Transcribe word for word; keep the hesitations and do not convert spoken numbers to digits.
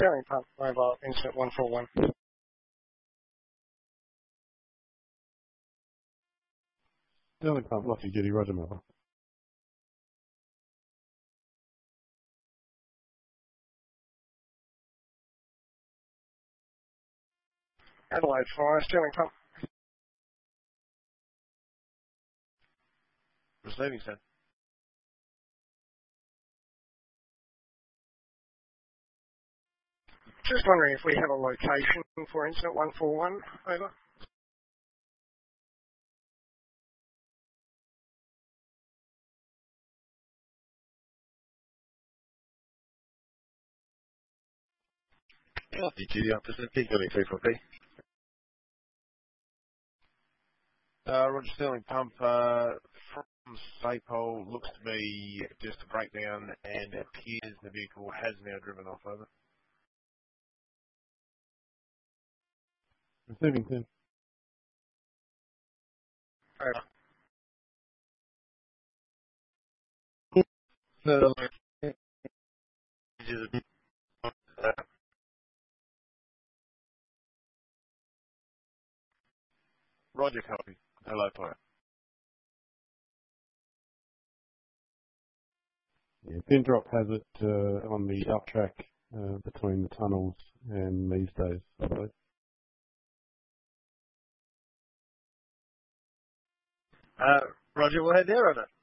Sterling Pump, mobile, incident one four one. Sterling Pump, Lucky Getty, Roger Miller. Adelaide Fire, Sterling Pump. Receiving, sir. Just wondering if we have a location for incident one four one, over. Lucky Getty, up to Keep going three four P. Uh, Roger Sterling Pump, uh, from Sapole, looks to be just a breakdown and appears the vehicle has now driven off, over. Receiving, Tim. Over. So, Roger copy. Hello, Pirate. Yeah, pin drop has it uh, on the up track uh, between the tunnels and these days, I believe. Uh, Roger, we'll head there, over.